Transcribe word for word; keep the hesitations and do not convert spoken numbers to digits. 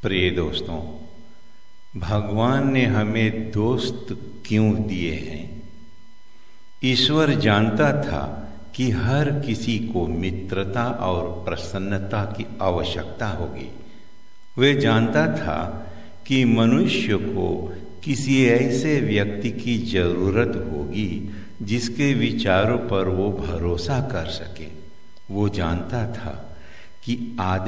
प्रिय दोस्तों, भगवान ने हमें दोस्त क्यों दिए हैं? ईश्वर जानता था कि हर किसी को मित्रता और प्रसन्नता की आवश्यकता होगी। वह जानता था कि मनुष्य को किसी ऐसे व्यक्ति की जरूरत होगी जिसके विचारों पर वो भरोसा कर सके। वो जानता था कि आदमी